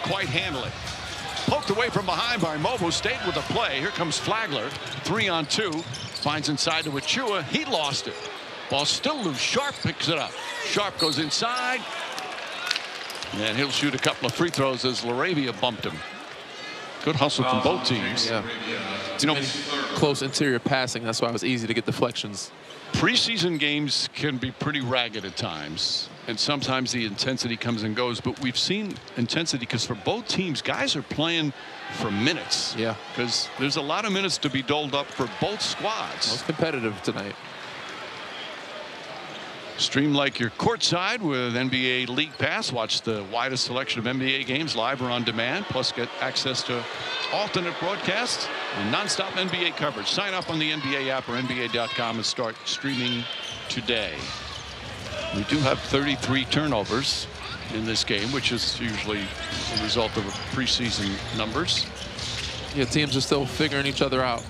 quite handle it. Poked away from behind by Movo, stayed with the play. Here comes Flagler, 3-on-2, finds inside to Achua. He lost it. Ball still loose. Sharp picks it up. Sharp goes inside, and he'll shoot a couple of free throws as LaRavia bumped him. Good hustle from both teams. Yeah. You know, close interior passing. That's why it was easy to get deflections. Preseason games can be pretty ragged at times, and sometimes the intensity comes and goes, but we've seen intensity because for both teams, guys are playing for minutes. Yeah. Because there's a lot of minutes to be doled up for both squads. Most competitive tonight. Stream like you're courtside with NBA League Pass. Watch the widest selection of NBA games live or on demand. Plus get access to alternate broadcasts and nonstop NBA coverage. Sign up on the NBA app or NBA.com and start streaming today. We do have 33 turnovers in this game, which is usually a result of preseason numbers. Yeah, teams are still figuring each other out.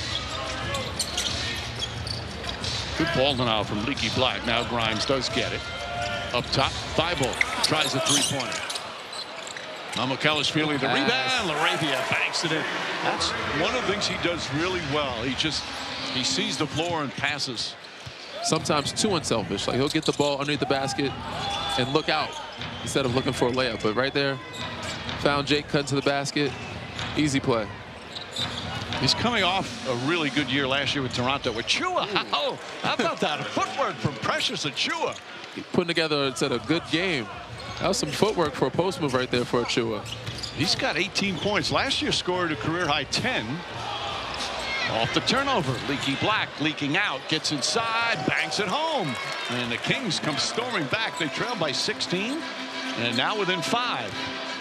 Good ball now from Leaky Black. Now Grimes does get it. Up top, Thibault tries a three-pointer. Mamukelashvili the rebound. LaRavia banks it in. That's one of the things he does really well. He sees the floor and passes. Sometimes too unselfish. Like he'll get the ball underneath the basket and look out instead of looking for a layup. But right there, found Jake cutting to the basket. Easy play. He's coming off a really good year last year with Toronto. Achua, how about that? A footwork from Precious Achua. Putting together, it's a good game. That was some footwork for a post move right there for Achua. He's got 18 points. Last year scored a career high 10. Off the turnover. Leaky Black leaking out. Gets inside. Banks it home. And the Kings come storming back. They trail by 16. And now within 5.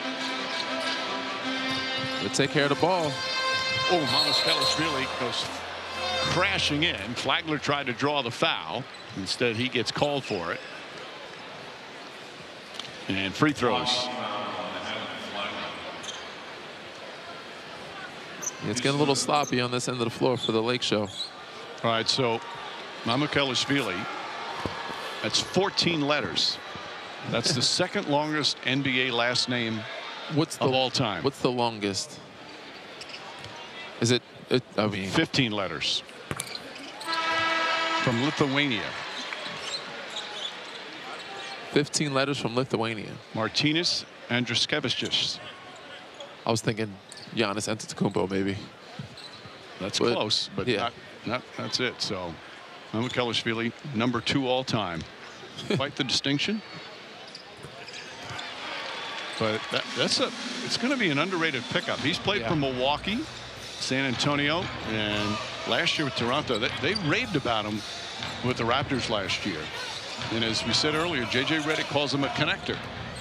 They take care of the ball. Oh, Mamukelashvili goes crashing in. Flagler tried to draw the foul. Instead, he gets called for it. And free throws. It's getting a little sloppy on this end of the floor for the Lake Show. All right, so Mamukelashvili, that's 14 letters. That's the second longest NBA last name of all time. What's the longest? Is it I mean 15 letters. From Lithuania. 15 letters from Lithuania. Martynas Andriuškevičius. I was thinking Giannis Antetokounmpo maybe. That's close, but yeah. not that's it. So Mamukelashvili, number 2 all time. Quite the distinction. But it's going to be an underrated pickup. He's played for Milwaukee, San Antonio, and last year with Toronto. They raved about him with the Raptors last year. And as we said earlier, J.J. Redick calls him a connector.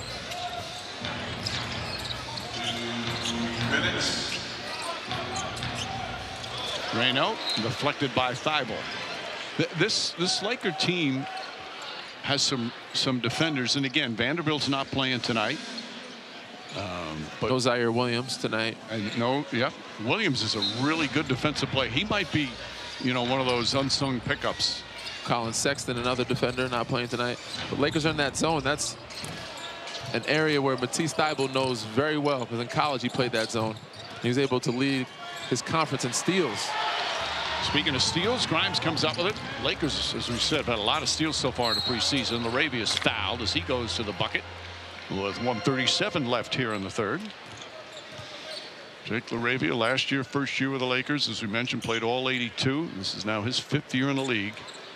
Reyno deflected by Thibault. This Laker team has some defenders, and again, Vanderbilt's not playing tonight. But no Zaire Williams tonight. Williams is a really good defensive player. He might be, one of those unsung pickups. Colin Sexton, another defender, not playing tonight. But Lakers are in that zone. That's an area where Matisse Thybulle knows very well, because in college he played that zone. He was able to lead his conference in steals. Speaking of steals, Grimes comes up with it. Lakers, as we said, have had a lot of steals so far in the preseason. LaRavia is fouled as he goes to the bucket with 1:37 left here in the third. Jake LaRavia, last year, first year with the Lakers, as we mentioned, played all 82. This is now his 5th year in the league.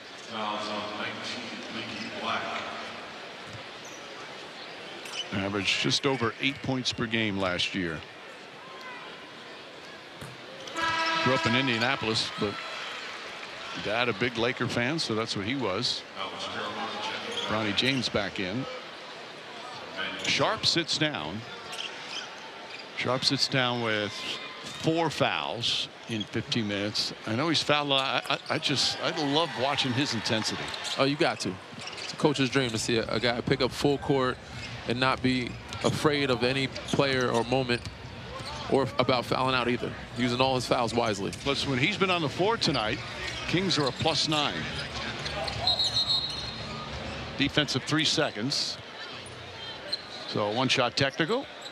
Averaged just over 8 points per game last year. Grew up in Indianapolis, but dad a big Laker fan, so that's what he was. Bronny James back in. Sharp sits down. Sharp sits down with 4 fouls in 15 minutes. I know he's fouled a lot. I love watching his intensity. Oh, you got to. It's a coach's dream to see a guy pick up full court and not be afraid of any player or moment or about fouling out either. Using all his fouls wisely. Plus, when he's been on the floor tonight, Kings are a +9. Defensive 3 seconds. So 1-shot technical.